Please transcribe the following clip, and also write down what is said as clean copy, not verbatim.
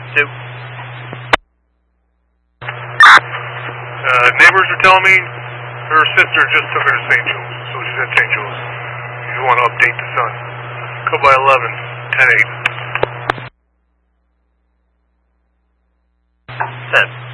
2. Neighbors are telling me her sister just took her to St. Jules, so she's at St. Jules. You want to update the son. Code by 11, 10-8. 10.